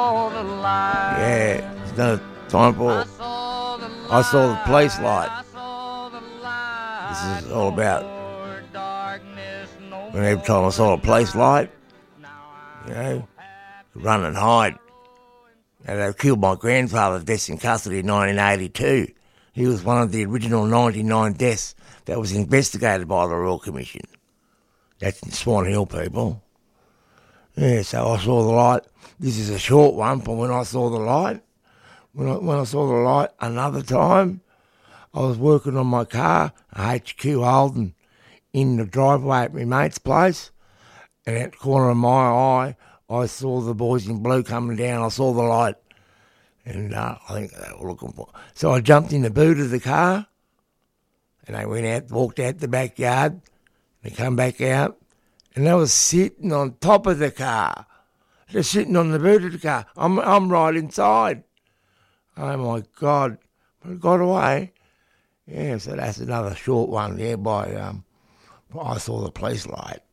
Yeah, there's no time for. I saw the police light. This is all about. When every time I saw a police light, run and hide. And they killed my grandfather's deaths in custody in 1982. He was one of the original 99 deaths that was investigated by the Royal Commission. That's in Swan Hill, people. Yeah, so I saw the light. This is a short one from when I saw the light. When I saw the light another time, I was working on my car, a HQ Holden, in the driveway at my mate's place, and at the corner of my eye, I saw the boys in blue coming down. I saw the light, and I think they were looking for. So I jumped in the boot of the car, and they went out, walked out the backyard. They come back out, and they were sitting on top of the car. They're sitting on the boot of the car. I'm right inside. Oh my God! But it got away. Yeah, so that's another short one. Yeah, by I saw the police light.